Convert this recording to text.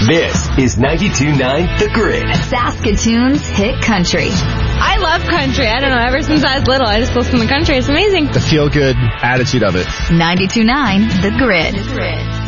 This is 92.9 The Grid. Saskatoon's hit country. I love country. I don't know. Ever since I was little, I just listen to country. It's amazing. The feel-good attitude of it. 92.9 The Grid.